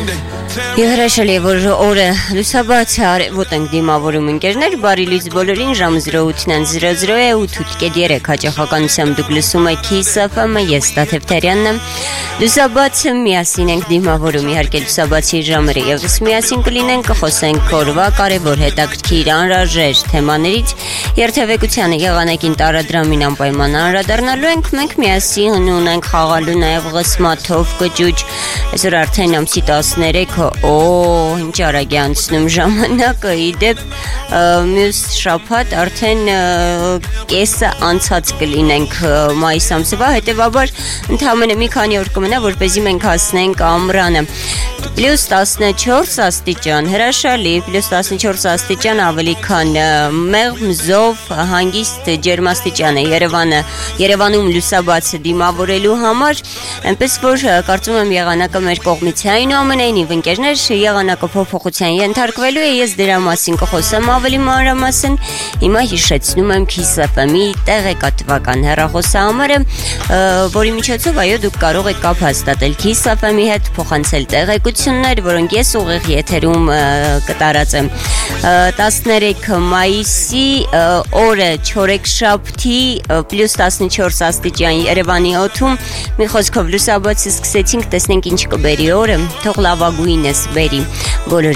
Հրաշալի է, որ օրը լուսաբաց է արևոտ ենք դիմավորում ընկերներ, բարի լույս բոլորին, ժամը 08:00 է 8:03 հաճախականությամբ դուք լսում եք Kiss FM-ը, ես Տաթև Թերյանն եմ, լուսաբացը միասին ենք դիմավորում, իհարկե լուսաբացի ժամերը եւս միասին կլինենք, կխոսենք օրվա կարևոր հետաքրքիր անհրաժեշտ թեմաներից, երթևեկությանը եղանակին տարադրամին անպայման անդրադառնալու ենք, մենք միասին ունենք խաղալու նաեւ ղսմաթով կճուճ, այսօր արդեն ամսի 13 ինչ արագ է անցնում ժամանակը, իդեպ մյուս շաբաթ արդեն կեսը անցած կլինենք մայիս ամսվա, հետևաբար ընդամենը մի քանի օր կմնա, որպեսզի մենք հասնենք ամռանը։ Պլյուս 14 աստիճան, հրաշալի, պլյուս 14 աստիճան ավելի քան մեղմ, զով, հանգիստ ջերմաստիճան է Երևանում լուսաբացը դիմավորելու համար, այնպես որ կարծում եմ եղանակը մեր կողմից է, այնուամենայնիվ ընկերներ, եղանակը փոփոխության ենթարկվելու է, ես դրա մասին կխոսեմ ավելի մանրամասն, հիմա հիշեցնում եմ Kiss FM-ի տեղեկատվական հեռախոսահամարը, որի միջոցով այո դուք կարող եք կապ հաստատել Kiss FM-ի հետ, փոխանցել տեղեկություններ, որոնք ես ուղիղ եթերում կտարածեմ 13 մայիսի օրը չորեքշաբթի պլյուս 14 աստիճան Երևանի օդում մի խոսքով լուսաբացը սկսեցինք, տեսնենք ինչ կբերի օրը, թող լավագույնս բերի բոլորի